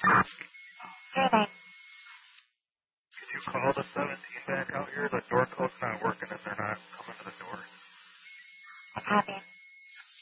Your name. Could you call the 17 back out here? The door code's not working and they're not coming to the door. I'm happy.